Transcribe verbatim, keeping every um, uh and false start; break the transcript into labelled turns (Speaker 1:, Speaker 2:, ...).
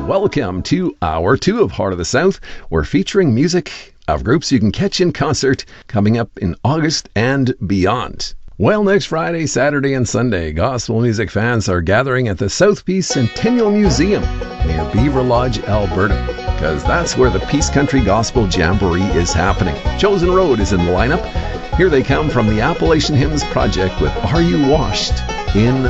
Speaker 1: welcome to Hour two of Heart of the South. We're featuring music of groups you can catch in concert coming up in August and beyond. Well, next Friday, Saturday and Sunday, gospel music fans are gathering at the South Peace Centennial Museum near Beaver Lodge, Alberta, because that's where the Peace Country Gospel Jamboree is happening. Chosen Road is in the lineup. Here they come from the Appalachian Hymns Project with Are You Washed in